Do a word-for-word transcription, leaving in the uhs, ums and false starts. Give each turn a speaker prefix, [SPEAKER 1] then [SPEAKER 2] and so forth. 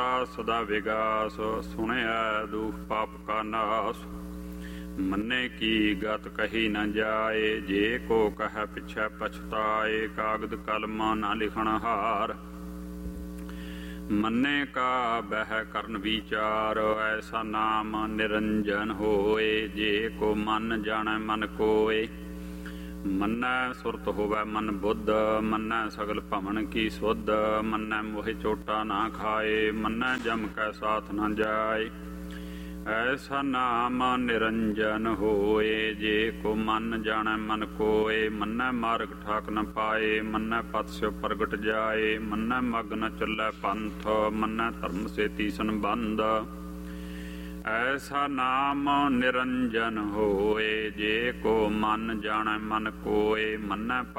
[SPEAKER 1] ਕਰਤਾ ਸਦਾ ਵਿਗਾਸ, ਸੁਣਿਆ ਦੁਖ ਪਾਪ ਕਾ ਨਾਸ। ਮੰਨੇ ਕੀ ਗਤ ਕਹੀ ਨ ਜਾਏ, ਜੇ ਕੋ ਕਹਿ ਪਿਛੈ ਪਛਤਾਏ। ਕਾਗਦ ਕਲਮ ਨ ਲਿਖਣ ਹਾਰ, ਮੰਨੇ ਕਾ ਬਹਿ ਕਰਨ ਵਿਚਾਰ। ਐਸਾ ਨਾਮ ਨਿਰੰਜਨ ਹੋਏ, ਜੇ ਕੋ ਮਨ ਜਾਣੈ ਮਨ ਕੋਏ। ਮੰਨੈ ਸੁਰਤ ਹੋਵੈ ਮਨ ਬੁੱਧ, ਮੰਨੈ ਸਗਲ ਭਵਨ ਕੀ ਸੁਧ। ਮੰਨੈ ਮੋਹਿ ਚੋਟਾ ਨਾ ਖਾਏ, ਮੰਨੈ ਜਮ ਕੈ ਸਾਥ ਨ ਜਾਏ। ਐਸਾ ਨਾਮ ਨਿਰੰਜਨ ਹੋਏ, ਜੇ ਕੋ ਮਨ ਜਾਣੈ ਮਨ ਕੋਏ। ਮੰਨੈ ਮਾਰਗ ਠਾਕ ਨ ਪਾਏ, ਮੰਨੈ ਪਥ ਸਿਉ ਪ੍ਰਗਟ ਜਾਏ। ਮੰਨੈ ਮਗ ਨ ਚੱਲੈ ਪੰਥ, ਮੰਨੈ ਧਰਮ ਸੇਤੀ ਸੰਬੰਧ। ਐਸਾ ਨਾਮ ਨਿਰੰਜਨ ਹੋਏ, ਜੇ ਕੋ ਮਨ ਜਾਣੈ ਮਨ ਕੋਏ। ਮੰਨੈ